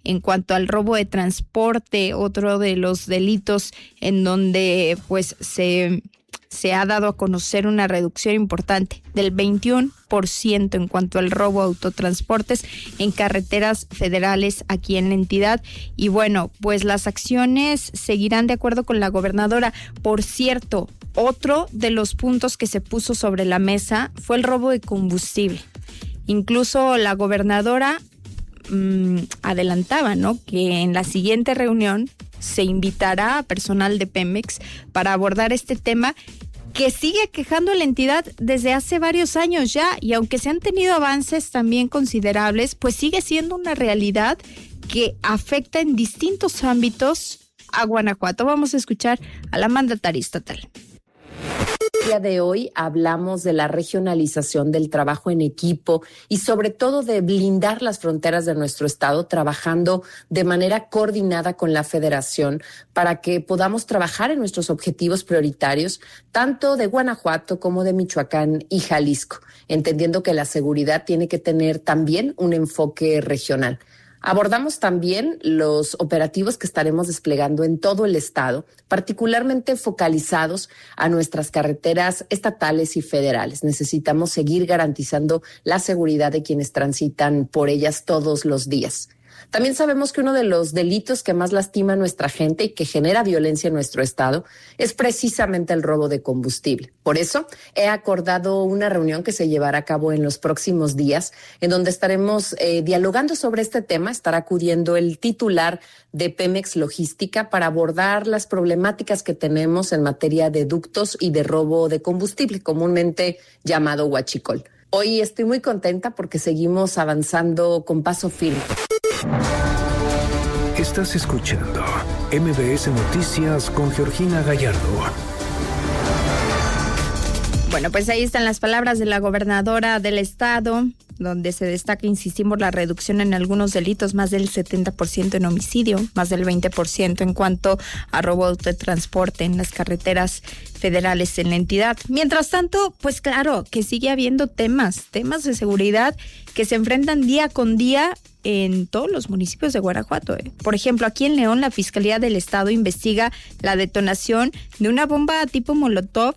En cuanto al robo de transporte, otro de los delitos en donde pues se ha dado a conocer una reducción importante del 21% en cuanto al robo de autotransportes en carreteras federales aquí en la entidad. Y bueno, pues las acciones seguirán de acuerdo con la gobernadora. Por cierto, otro de los puntos que se puso sobre la mesa fue el robo de combustible. Incluso la gobernadora adelantaba, ¿no?, que en la siguiente reunión se invitará a personal de Pemex para abordar este tema que sigue aquejando a la entidad desde hace varios años ya, y aunque se han tenido avances también considerables, pues sigue siendo una realidad que afecta en distintos ámbitos a Guanajuato. Vamos a escuchar a la mandataria estatal. El día de hoy hablamos de la regionalización del trabajo en equipo y sobre todo de blindar las fronteras de nuestro estado, trabajando de manera coordinada con la federación para que podamos trabajar en nuestros objetivos prioritarios, tanto de Guanajuato como de Michoacán y Jalisco, entendiendo que la seguridad tiene que tener también un enfoque regional. Abordamos también los operativos que estaremos desplegando en todo el estado, particularmente focalizados a nuestras carreteras estatales y federales. Necesitamos seguir garantizando la seguridad de quienes transitan por ellas todos los días. También sabemos que uno de los delitos que más lastima a nuestra gente y que genera violencia en nuestro estado es precisamente el robo de combustible. Por eso he acordado una reunión que se llevará a cabo en los próximos días, en donde estaremos dialogando sobre este tema. Estará acudiendo el titular de Pemex Logística para abordar las problemáticas que tenemos en materia de ductos y de robo de combustible, comúnmente llamado huachicol. Hoy estoy muy contenta porque seguimos avanzando con paso firme. Estás escuchando MBS Noticias con Georgina Gallardo. Bueno, pues ahí están las palabras de la gobernadora del estado, donde se destaca, insistimos, la reducción en algunos delitos, más del 70% en homicidio, más del 20% en cuanto a robo de transporte en las carreteras federales en la entidad. Mientras tanto, pues claro, que sigue habiendo temas de seguridad que se enfrentan día con día en todos los municipios de Guanajuato. Por ejemplo, aquí en León, la Fiscalía del Estado investiga la detonación de una bomba tipo Molotov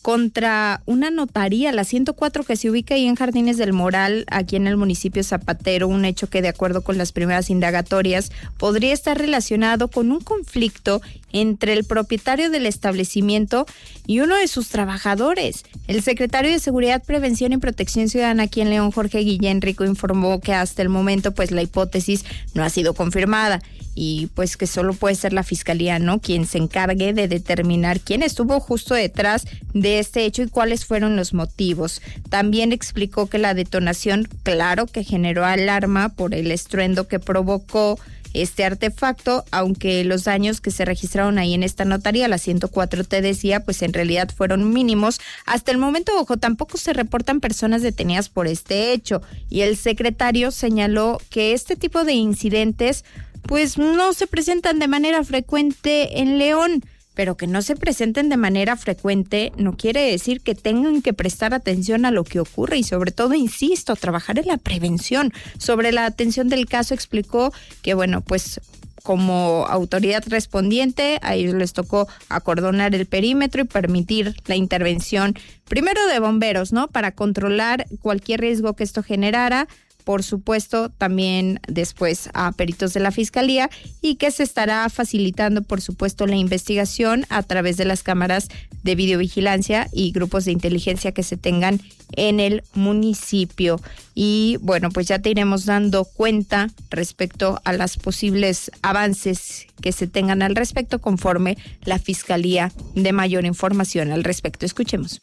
contra una notaría, la 104, que se ubica ahí en Jardines del Moral, aquí en el municipio Zapatero, un hecho que, de acuerdo con las primeras indagatorias, podría estar relacionado con un conflicto entre el propietario del establecimiento y uno de sus trabajadores. El secretario de Seguridad, Prevención y Protección Ciudadana aquí en León, Jorge Guillén Rico, informó que hasta el momento pues la hipótesis no ha sido confirmada y pues que solo puede ser la Fiscalía, ¿no?, quien se encargue de determinar quién estuvo justo detrás de este hecho y cuáles fueron los motivos. También explicó que la detonación, claro que generó alarma por el estruendo que provocó este artefacto, aunque los daños que se registraron ahí en esta notaría, la 104, te decía, pues en realidad fueron mínimos. Hasta el momento, ojo, tampoco se reportan personas detenidas por este hecho, y el secretario señaló que este tipo de incidentes pues no se presentan de manera frecuente en León. Pero que no se presenten de manera frecuente no quiere decir que tengan que prestar atención a lo que ocurre y, sobre todo, insisto, trabajar en la prevención. Sobre la atención del caso, explicó que, bueno, pues como autoridad respondiente, a ellos les tocó acordonar el perímetro y permitir la intervención primero de bomberos, ¿no?, para controlar cualquier riesgo que esto generara. Por supuesto, también después a peritos de la Fiscalía, y que se estará facilitando, por supuesto, la investigación a través de las cámaras de videovigilancia y grupos de inteligencia que se tengan en el municipio. Y bueno, pues ya te iremos dando cuenta respecto a los posibles avances que se tengan al respecto conforme la Fiscalía dé mayor información al respecto. Escuchemos.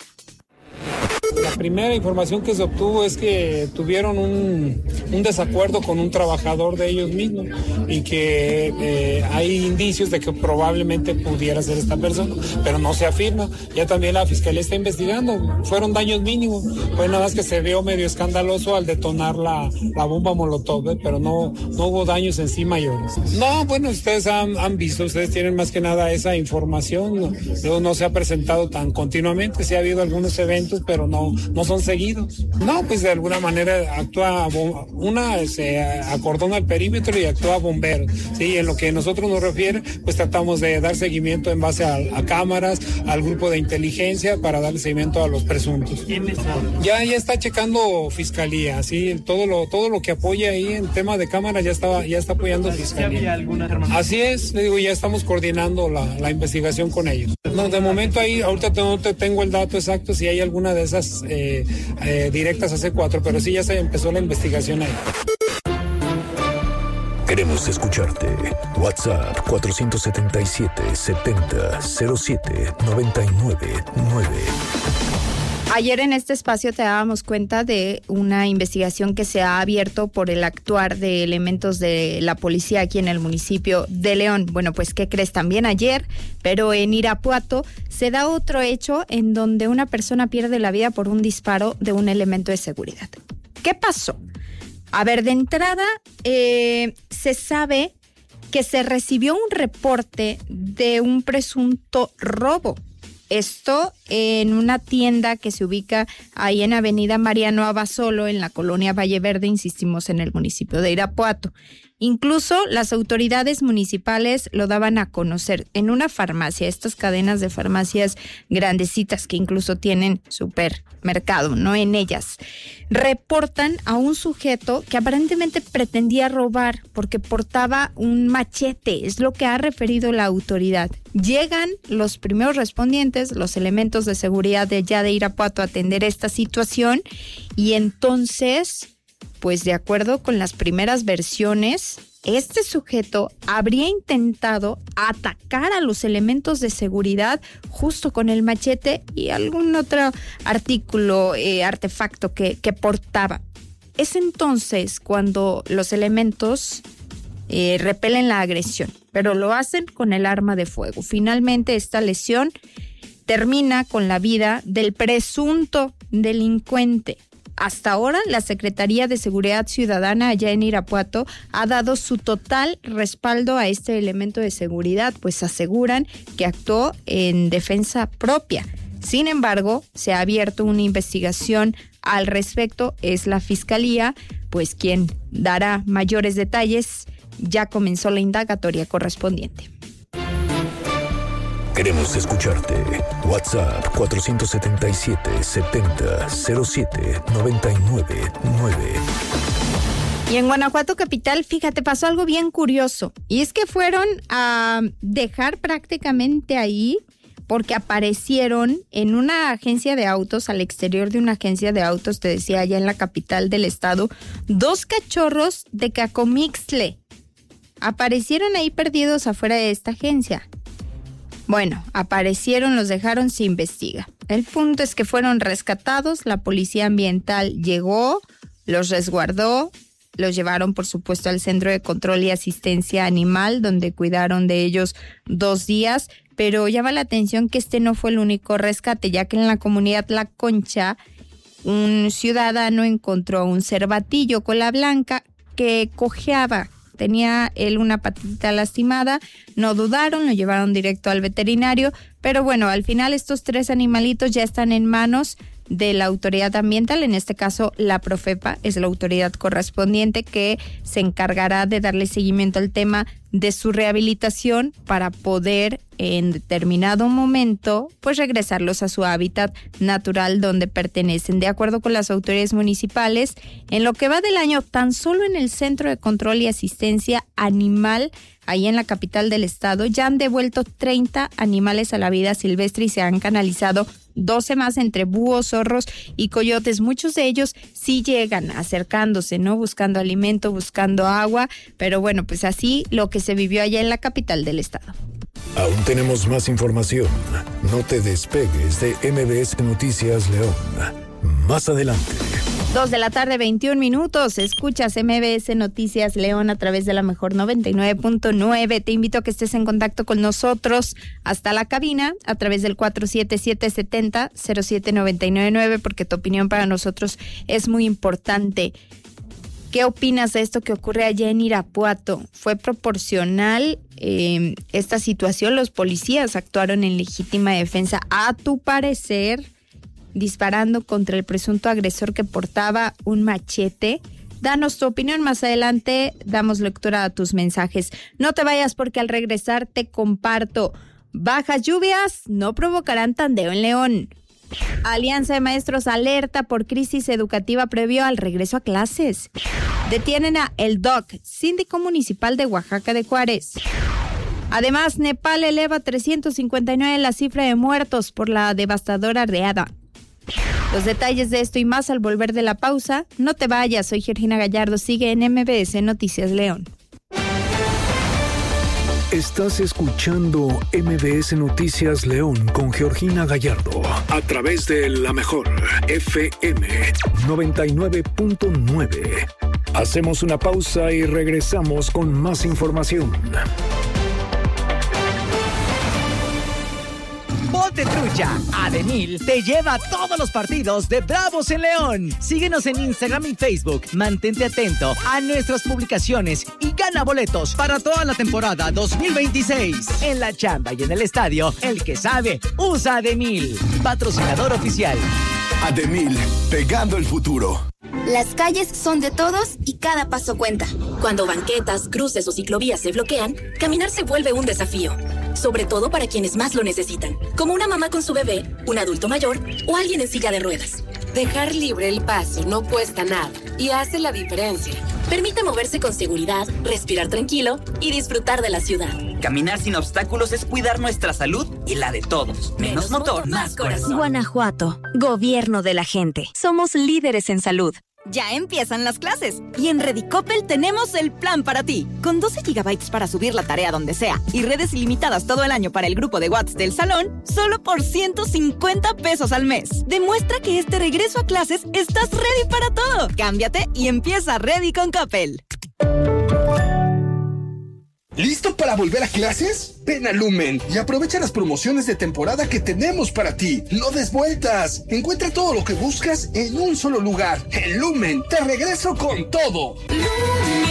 La primera información que se obtuvo es que tuvieron un desacuerdo con un trabajador de ellos mismos y que hay indicios de que probablemente pudiera ser esta persona, pero no se afirma. Ya también la Fiscalía está investigando. Fueron daños mínimos. Fue nada más que se vio medio escandaloso al detonar la bomba Molotov, pero no hubo daños en sí mayores. No, bueno, ustedes han visto, ustedes tienen más que nada esa información. No se ha presentado tan continuamente. Sí ha habido algunos eventos, pero no no son seguidos. No, pues de alguna manera actúa, se acordona el perímetro y actúa bombero. Sí, en lo que a nosotros nos refiere, pues tratamos de dar seguimiento en base a cámaras, al grupo de inteligencia para darle seguimiento a los presuntos. Ya está checando Fiscalía, sí, todo lo que apoya ahí en tema de cámaras ya está apoyando Fiscalía. Así es, le digo, ya estamos coordinando la investigación con ellos. No, de momento ahí, ahorita no te tengo el dato exacto si hay alguna de esas directas a C4, pero sí ya se empezó la investigación ahí. Queremos escucharte. WhatsApp 477-70-07-99-9. Ayer en este espacio te dábamos cuenta de una investigación que se ha abierto por el actuar de elementos de la policía aquí en el municipio de León. Bueno, pues ¿qué crees? También ayer, pero en Irapuato, se da otro hecho en donde una persona pierde la vida por un disparo de un elemento de seguridad. ¿Qué pasó? A ver, de entrada, se sabe que se recibió un reporte de un presunto robo. Esto en una tienda que se ubica ahí en Avenida Mariano Abasolo, en la colonia Valle Verde, insistimos, en el municipio de Irapuato. Incluso las autoridades municipales lo daban a conocer en una farmacia, estas cadenas de farmacias grandecitas que incluso tienen supermercado, ¿no? En ellas reportan a un sujeto que aparentemente pretendía robar porque portaba un machete, es lo que ha referido la autoridad. Llegan los primeros respondientes, los elementos de seguridad de allá de Irapuato, a atender esta situación y entonces, pues de acuerdo con las primeras versiones, este sujeto habría intentado atacar a los elementos de seguridad justo con el machete y algún otro artículo, artefacto que portaba. Es entonces cuando los elementos repelen la agresión, pero lo hacen con el arma de fuego. Finalmente, esta lesión termina con la vida del presunto delincuente. Hasta ahora, la Secretaría de Seguridad Ciudadana allá en Irapuato ha dado su total respaldo a este elemento de seguridad, pues aseguran que actuó en defensa propia. Sin embargo, se ha abierto una investigación al respecto. Es la Fiscalía, pues quien dará mayores detalles. Ya comenzó la indagatoria correspondiente. Queremos escucharte. WhatsApp 477-70-07-99-9. Y en Guanajuato capital, fíjate, pasó algo bien curioso. Y es que fueron a dejar prácticamente ahí porque aparecieron en una agencia de autos, al exterior de una agencia de autos, te decía, allá en la capital del estado, 2 cachorros de cacomixtle. Aparecieron ahí perdidos afuera de esta agencia. Bueno, aparecieron, los dejaron, se investiga. El punto es que fueron rescatados, la policía ambiental llegó, los resguardó, los llevaron por supuesto al Centro de Control y Asistencia Animal, donde cuidaron de ellos 2 días, pero llama la atención que este no fue el único rescate, ya que en la comunidad La Concha, un ciudadano encontró un cervatillo cola blanca que cojeaba. Tenía él una patita lastimada, no dudaron, lo llevaron directo al veterinario, pero bueno, al final estos 3 animalitos ya están en manos de la autoridad ambiental, en este caso la Profepa es la autoridad correspondiente que se encargará de darle seguimiento al tema de su rehabilitación para poder en determinado momento pues regresarlos a su hábitat natural donde pertenecen. De acuerdo con las autoridades municipales, en lo que va del año, tan solo en el Centro de Control y Asistencia Animal, ahí en la capital del estado, ya han devuelto 30 animales a la vida silvestre y se han canalizado 12 más entre búhos, zorros y coyotes. Muchos de ellos sí llegan acercándose, ¿no? Buscando alimento, buscando agua, pero bueno, pues así lo que se vivió allá en la capital del estado. Aún tenemos más información. No te despegues de MBS Noticias León. Más adelante. 2:21 p.m. Escuchas MBS Noticias León a través de la mejor 99.9. Te invito a que estés en contacto con nosotros hasta la cabina a través del 477-70-07-99, porque tu opinión para nosotros es muy importante. ¿Qué opinas de esto que ocurre allá en Irapuato? ¿Fue proporcional esta situación? ¿Los policías actuaron en legítima defensa? A tu parecer, disparando contra el presunto agresor que portaba un machete. Danos tu opinión, más adelante damos lectura a tus mensajes. No te vayas porque al regresar te comparto. Bajas lluvias no provocarán tandeo en León. Alianza de Maestros alerta por crisis educativa previo al regreso a clases. Detienen a El Doc, síndico municipal de Oaxaca de Juárez. Además, Nepal eleva 359 la cifra de muertos por la devastadora riada. Los detalles de esto y más al volver de la pausa. No te vayas, soy Georgina Gallardo, sigue en MBS Noticias León. Estás escuchando MBS Noticias León con Georgina Gallardo a través de La Mejor FM 99.9. Hacemos una pausa y regresamos con más información. Ponte trucha. Ademil te lleva a todos los partidos de Bravos en León. Síguenos en Instagram y Facebook. Mantente atento a nuestras publicaciones y gana boletos para toda la temporada 2026. En la chamba y en el estadio, el que sabe, usa Ademil. Patrocinador oficial. Ademil, pegando el futuro. Las calles son de todos y cada paso cuenta. Cuando banquetas, cruces o ciclovías se bloquean, caminar se vuelve un desafío. Sobre todo para quienes más lo necesitan, como una mamá con su bebé, un adulto mayor o alguien en silla de ruedas. Dejar libre el paso no cuesta nada y hace la diferencia. Permite moverse con seguridad, respirar tranquilo y disfrutar de la ciudad. Caminar sin obstáculos es cuidar nuestra salud y la de todos. Menos motor, más corazón. Guanajuato, gobierno de la gente. Somos líderes en salud. Ya empiezan las clases y en Redicopel tenemos el plan para ti. Con 12 gigabytes para subir la tarea donde sea y redes ilimitadas todo el año para el grupo de WhatsApp del salón, solo por 150 pesos al mes. Demuestra que este regreso a clases estás ready para todo. Cámbiate y empieza Ready con Coppel. ¿Listo para volver a clases? Ven a Lumen y aprovecha las promociones de temporada que tenemos para ti. No des vueltas. Encuentra todo lo que buscas en un solo lugar. En Lumen, te regreso con todo.